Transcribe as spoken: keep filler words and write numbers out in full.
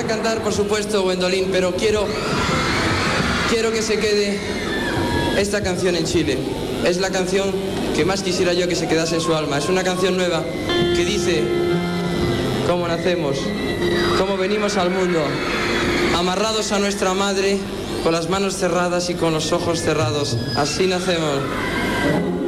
a cantar, por supuesto, Gwendolyn, pero quiero, quiero que se quede esta canción en Chile. Es la canción que más quisiera yo que se quedase en su alma. Es una canción nueva que dice cómo nacemos, cómo venimos al mundo, amarrados a nuestra madre, con las manos cerradas y con los ojos cerrados. Así nacemos.